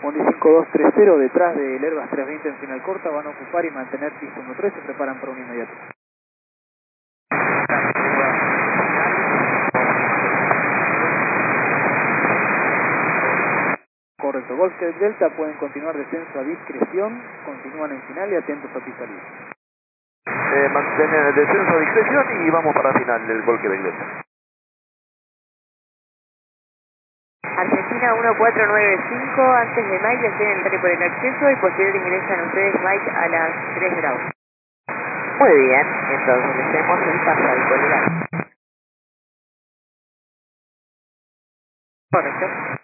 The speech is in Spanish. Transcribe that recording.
Bondi 5230 detrás del Airbus 320 en final corta, van a ocupar y mantener pista 13, se preparan para un inmediato. Correcto, Golf Delta pueden continuar descenso a discreción, continúan en final y atentos a pista libre. Mantener el descenso a discreción y vamos para final del Golf Delta. Argentina 1495, antes de Mike les den el por el acceso y posterior ingresan ustedes Mike a las 3 grados. Muy bien, entonces hacemos el paso al colgar. Correcto.